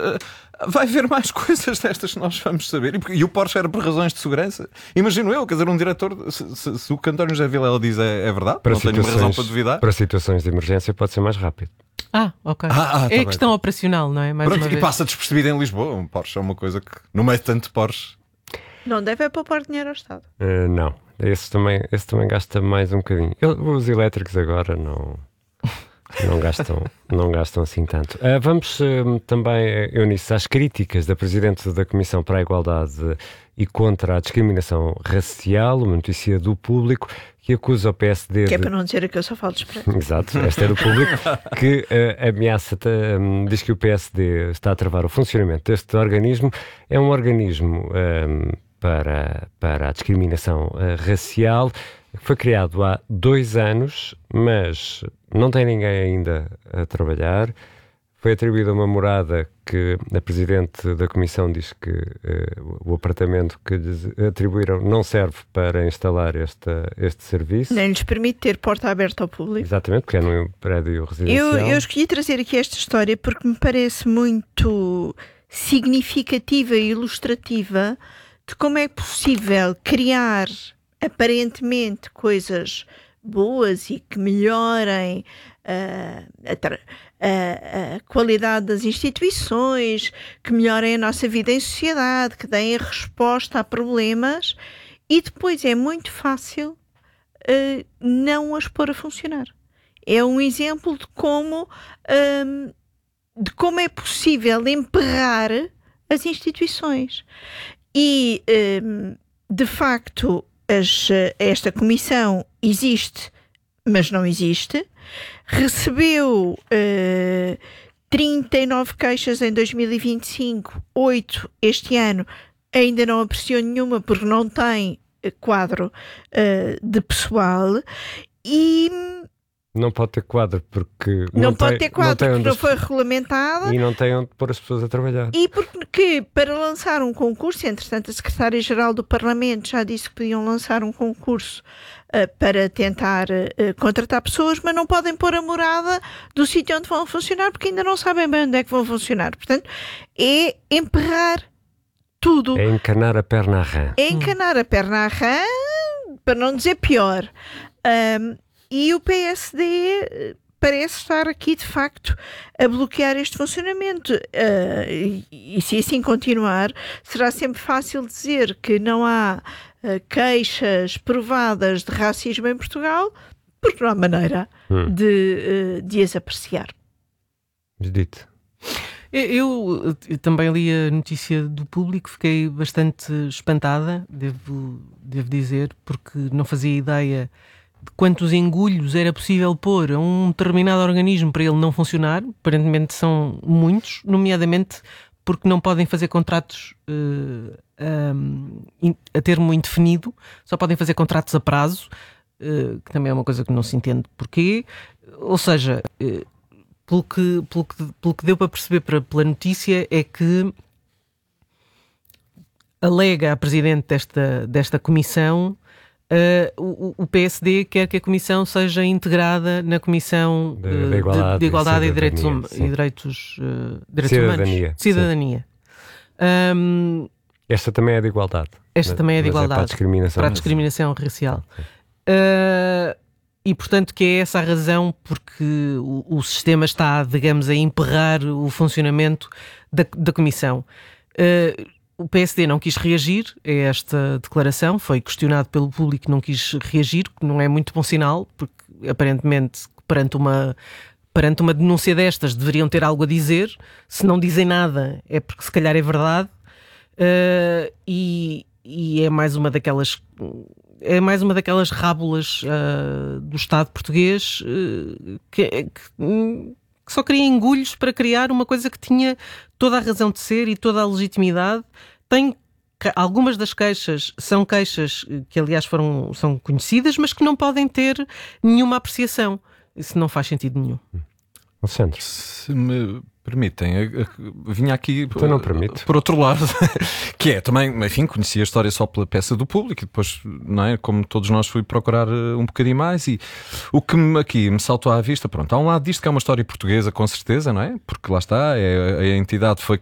vai haver mais coisas destas que nós vamos saber. E o Porsche era por razões de segurança. Imagino eu, quer dizer, um diretor, se o que António José Vilela diz é verdade, não tenho uma razão para duvidar. Para situações de emergência pode ser mais rápido. Ok. Tá é a questão operacional, não é? E passa despercebido em Lisboa. Um Porsche é uma coisa que, no meio de tanto Porsche... Não deve poupar dinheiro ao Estado. Não, esse também gasta mais um bocadinho. Os elétricos agora não gastam assim tanto. Vamos também, Eunice, às críticas da Presidente da Comissão para a Igualdade e contra a discriminação racial, uma notícia do Público que acusa o PSD... Que é para não dizer que eu só falo de expresso. Exato, esta é do Público, que ameaça, diz que o PSD está a travar o funcionamento deste organismo. É um organismo para a discriminação racial. Foi criado há 2 anos, mas não tem ninguém ainda a trabalhar. Foi atribuída uma morada que a Presidente da Comissão diz que o apartamento que lhes atribuíram não serve para instalar este serviço. Nem lhes permite ter porta aberta ao público. Exatamente, porque é num prédio residencial. Eu escolhi trazer aqui esta história porque me parece muito significativa e ilustrativa de como é possível criar aparentemente coisas boas e que melhorem a qualidade das instituições, que melhorem a nossa vida em sociedade, que deem a resposta a problemas, e depois é muito fácil não as pôr a funcionar. É um exemplo de como é possível emperrar as instituições. E, de facto, esta comissão existe, mas não existe. Recebeu 39 queixas em 2025, 8 este ano. Ainda não apreciou nenhuma porque não tem quadro de pessoal. E não pode ter quadro porque não foi regulamentada. E não tem onde pôr as pessoas a trabalhar. E porque para lançar um concurso, entretanto a Secretária-Geral do Parlamento já disse que podiam lançar um concurso para tentar contratar pessoas, mas não podem pôr a morada do sítio onde vão funcionar porque ainda não sabem bem onde é que vão funcionar. Portanto, é emperrar tudo. É encanar a perna à rã. É encanar a perna à rã, para não dizer pior. E o PSD parece estar aqui, de facto, a bloquear este funcionamento. E se assim continuar, será sempre fácil dizer que não há queixas provadas de racismo em Portugal, porque não há maneira de as apreciar. Dito. Eu também li a notícia do Público, fiquei bastante espantada, devo dizer, porque não fazia ideia de quantos engulhos era possível pôr a um determinado organismo para ele não funcionar. Aparentemente são muitos, nomeadamente porque não podem fazer contratos a termo indefinido, só podem fazer contratos a prazo, que também é uma coisa que não se entende porquê. Ou seja, pelo que deu para perceber pela notícia, é que alega a Presidente desta comissão. O PSD quer que a Comissão seja integrada na Comissão de Igualdade e Direitos Humanos. Cidadania. Esta também é de igualdade. Esta também é de igualdade. Para a discriminação racial. E, portanto, que é essa a razão porque o sistema está, digamos, a emperrar o funcionamento da Comissão. O PSD não quis reagir a esta declaração, foi questionado pelo Público, não quis reagir, que não é muito bom sinal, porque aparentemente perante uma denúncia destas deveriam ter algo a dizer. Se não dizem nada é porque se calhar é verdade, e é mais uma daquelas rábulas do Estado português que só queria engulhos para criar uma coisa que tinha toda a razão de ser e toda a legitimidade. Algumas das queixas são queixas que, aliás, são conhecidas, mas que não podem ter nenhuma apreciação. Isso não faz sentido nenhum. Alexandre, se me permitem, vinha aqui não permite. Por outro lado, que é também, enfim, conheci a história só pela peça do Público e depois, não é, como todos nós, fui procurar um bocadinho mais, e o que aqui me saltou à vista, pronto, há um lado disto que é uma história portuguesa, com certeza, não é? Porque lá está, a entidade foi